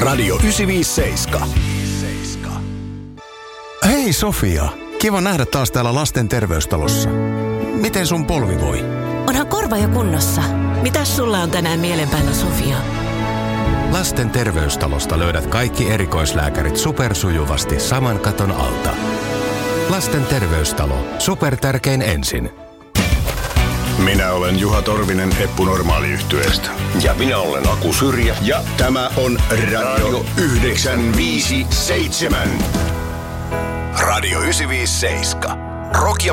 Radio 957. Hei Sofia, kiva nähdä taas täällä lasten terveystalossa. Miten sun polvi voi? Onhan korva jo kunnossa. Mitäs sulla on tänään mielen päällä, Sofia? Lasten terveystalosta löydät kaikki erikoislääkärit supersujuvasti saman katon alta. Lasten terveystalo. Supertärkein ensin. Minä olen Juha Torvinen Eppu Normaali-yhtyeestä. Ja minä olen Aku Syrjä. Ja tämä on Radio 957. Radio 957. Rock ja